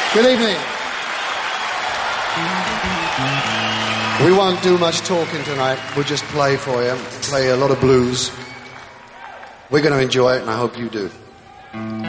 Good evening. We won't do much talking tonight. We'll just play for you. Play a lot of blues. We're going to enjoy it, and I hope you do.